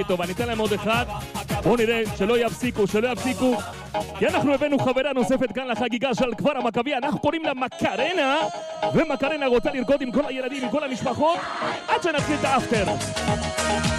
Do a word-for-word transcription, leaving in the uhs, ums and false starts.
טוב, אני אתן להם עוד אחד. בואו נראה, שלא יפסיקו, שלא יפסיקו. כי אנחנו הבאנו חברה נוספת כאן לחגיגה של כפר המכבייה. אנחנו קוראים לה מקרנה, ומקרנה רוצה לרקוד עם כל הילדים, עם כל המשפחות, עד שנתחיל את האפטר.